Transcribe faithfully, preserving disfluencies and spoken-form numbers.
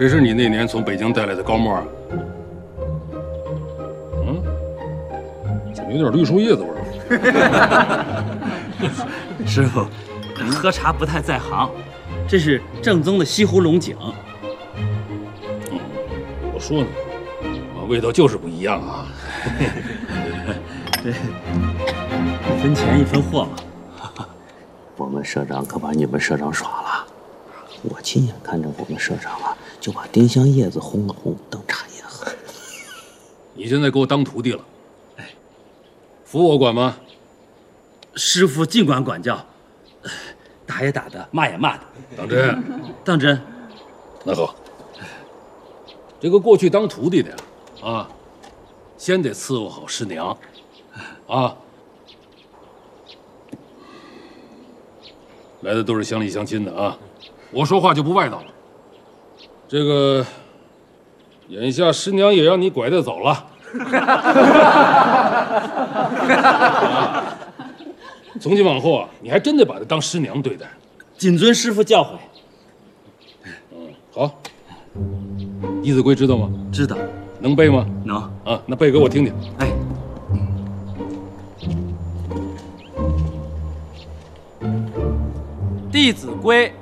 这是你那年从北京带来的高沫啊？嗯，怎么有点绿树叶子味儿？ 师傅，您喝茶不太在行，这是正宗的西湖龙井。 嗯，我说呢，啊，味道就是不一样啊。 这一分钱一分货嘛。 我们社长可把你们社长耍了，我亲眼看着我们社长啊，就把丁香叶子烘了烘当茶叶喝。 你现在给我当徒弟了，哎，服我管吗？ 师傅尽管管教，打也打的，骂也骂的。 当真？ 当真。 那好，这个过去当徒弟的呀，啊，先得伺候好师娘，啊。来的都是乡里乡亲的啊，我说话就不外道了。这个，眼下师娘也让你拐带走了。啊，从今往后啊，你还真得把她当师娘对待。 谨遵师傅教诲。 嗯，好。《弟子规》知道吗？ 知道。 能背吗？ 能。 啊，那背给我听听。 哎。《弟子规》